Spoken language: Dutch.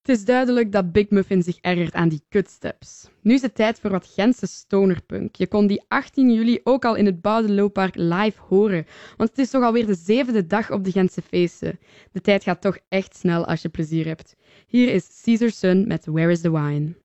Het is duidelijk dat Big Muffin zich ergert aan die kutsteps. Nu is het tijd voor wat Gentse stonerpunk. Je kon die 18 juli ook al in het Boudelooppark live horen, want het is toch alweer de 7e dag op de Gentse feesten. De tijd gaat toch echt snel als je plezier hebt. Hier is Caesar Sun met Where is the Wine?